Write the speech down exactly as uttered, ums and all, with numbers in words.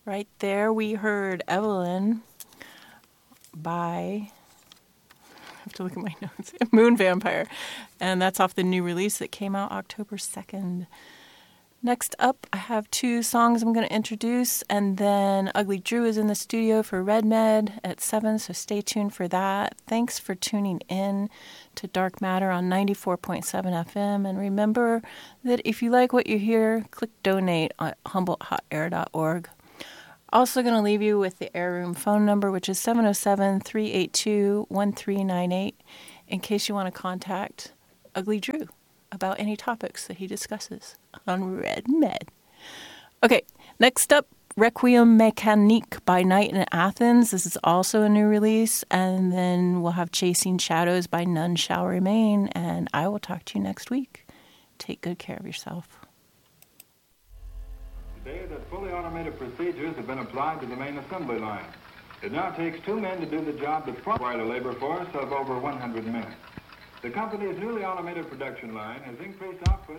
Right there, we heard Evelyn by, I have to look at my notes, Moon Vampire. And that's off the new release that came out October second. Next up, I have two songs I'm going to introduce, and then Ugly Drew is in the studio for Red Med at seven, so stay tuned for that. Thanks for tuning in to Dark Matter on ninety-four point seven F M, and remember that if you like what you hear, click donate at humboldt hot air dot org. Also going to leave you with the Air Room phone number, which is seven oh seven, three eight two, one three nine eight, in case you want to contact Ugly Drew about any topics that he discusses on Red Med. Okay, next up, Requiem Mécanique by Night in Athens. This is also a new release. And then we'll have Chasing Shadows by None Shall Remain. And I will talk to you next week. Take good care of yourself. Today, that fully automated procedures have been applied to the main assembly line. It now takes two men to do the job that required a labor force of over one hundred men. The company's newly automated production line has increased output